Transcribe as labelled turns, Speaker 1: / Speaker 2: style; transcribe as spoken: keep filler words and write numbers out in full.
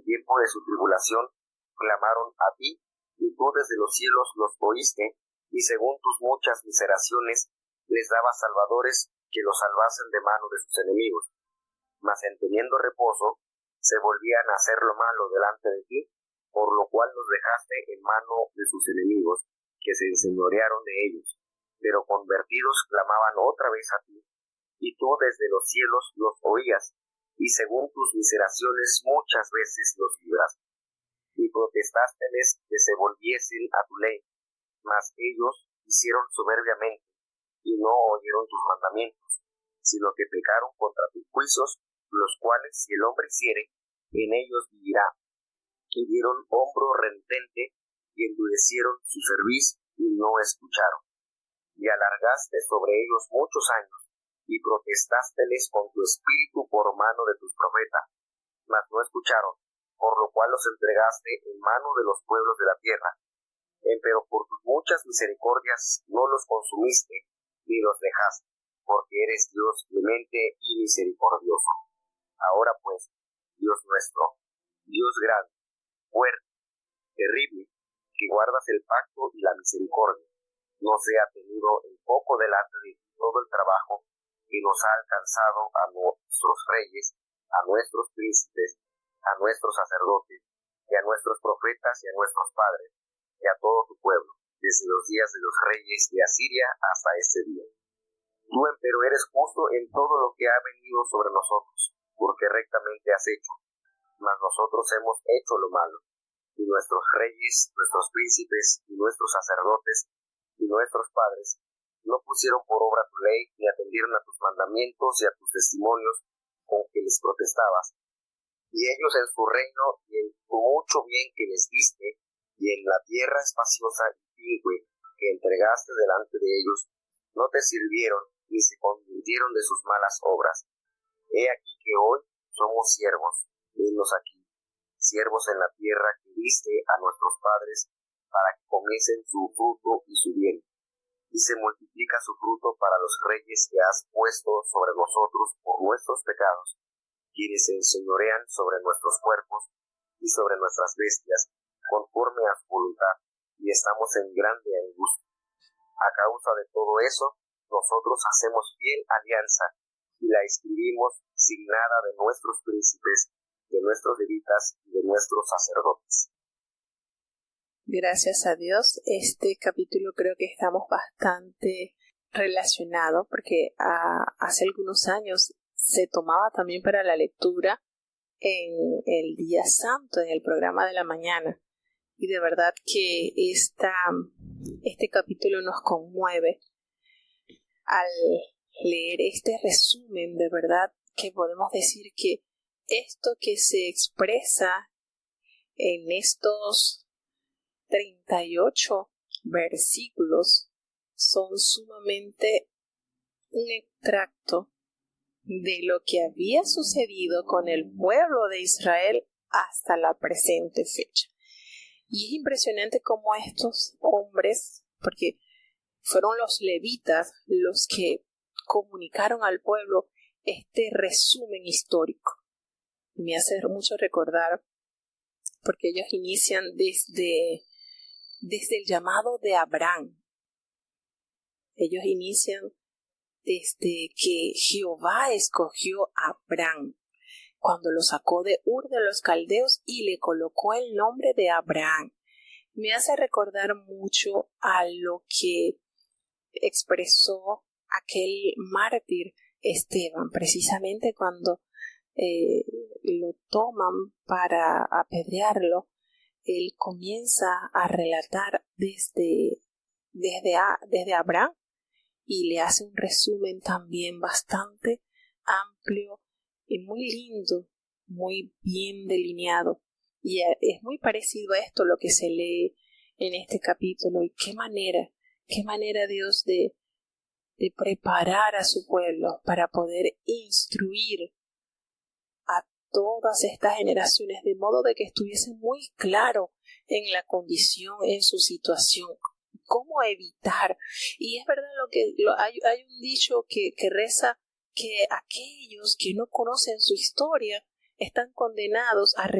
Speaker 1: el tiempo de su tribulación clamaron a ti, y tú desde los cielos los oíste, y según tus muchas miseraciones les dabas salvadores que los salvasen de mano de sus enemigos. Mas en teniendo reposo, se volvían a hacer lo malo delante de ti, por lo cual los dejaste en mano de sus enemigos, que se enseñorearon de ellos. Pero convertidos clamaban otra vez a ti, y tú desde los cielos los oías, y según tus miseraciones muchas veces los libraste. Y protestásteles que se volviesen a tu ley, mas ellos hicieron soberbiamente, y no oyeron tus mandamientos, sino que pecaron contra tus juicios, los cuales si el hombre hiciere, en ellos vivirá. Y dieron hombro renitente, y endurecieron su cerviz, y no escucharon. Y alargaste sobre ellos muchos años, y protestásteles con tu espíritu por mano de tus profetas, mas no escucharon, por lo cual los entregaste en mano de los pueblos de la tierra. Empero por tus muchas misericordias no los consumiste, ni los dejaste, porque eres Dios clemente y misericordioso. Ahora pues, Dios nuestro, Dios grande, fuerte, terrible, que guardas el pacto y la misericordia, no sea tenido en poco delante de ti todo el trabajo que nos ha alcanzado a nuestros reyes, a nuestros príncipes, a nuestros sacerdotes, y a nuestros profetas y a nuestros padres, y a todo tu pueblo, desde los días de los reyes de Asiria hasta este día. Tú, empero, eres justo en todo lo que ha venido sobre nosotros, porque rectamente has hecho, mas nosotros hemos hecho lo malo, y nuestros reyes, nuestros príncipes, y nuestros sacerdotes, y nuestros padres, no pusieron por obra tu ley, ni atendieron a tus mandamientos y a tus testimonios con que les protestabas. Y ellos en su reino, y en tu mucho bien que les diste, y en la tierra espaciosa y pingüe que entregaste delante de ellos, no te sirvieron, ni se convirtieron de sus malas obras. He aquí que hoy somos siervos, vennos aquí, siervos en la tierra que diste a nuestros padres, para que comiesen su fruto y su bien. Y se multiplica su fruto para los reyes que has puesto sobre nosotros por nuestros pecados, quienes se enseñorean sobre nuestros cuerpos y sobre nuestras bestias, conforme a su voluntad, y estamos en grande angustia. A causa de todo eso, nosotros hacemos fiel alianza, y la escribimos signada de nuestros príncipes, de nuestros levitas y de nuestros sacerdotes.
Speaker 2: Gracias a Dios, este capítulo creo que estamos bastante relacionados, porque a, hace algunos años se tomaba también para la lectura en el día santo, en el programa de la mañana, y de verdad que esta, este capítulo nos conmueve al leer este resumen. De verdad que podemos decir que esto que se expresa en estos treinta y ocho versículos son sumamente un extracto de lo que había sucedido con el pueblo de Israel hasta la presente fecha. Y es impresionante cómo estos hombres, porque fueron los levitas los que comunicaron al pueblo este resumen histórico. Me hace mucho recordar, porque ellos inician desde, desde el llamado de Abraham. Ellos inician desde que Jehová escogió a Abraham, cuando lo sacó de Ur de los Caldeos y le colocó el nombre de Abraham. Me hace recordar mucho a lo que expresó aquel mártir Esteban, precisamente cuando eh, lo toman para apedrearlo. Él comienza a relatar desde, desde, a, desde Abraham, y le hace un resumen también bastante amplio y muy lindo, muy bien delineado. Y es muy parecido a esto lo que se lee en este capítulo. Y qué manera, qué manera Dios de, de preparar a su pueblo para poder instruir a todas estas generaciones, de modo de que estuviesen muy claro en la condición, en su situación, cómo evitar. Y es verdad lo que lo, hay, hay un dicho que, que reza que aquellos que no conocen su historia están condenados a